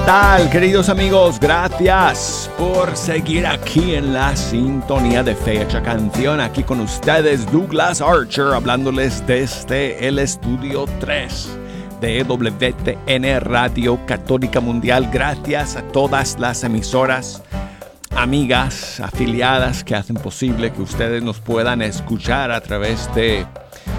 Tal, queridos amigos, gracias por seguir aquí en la sintonía de Fecha Canción. Aquí con ustedes Douglas Archer, hablándoles desde el estudio 3 de WTN Radio Católica Mundial. Gracias a todas las emisoras, amigas, afiliadas que hacen posible que ustedes nos puedan escuchar a través de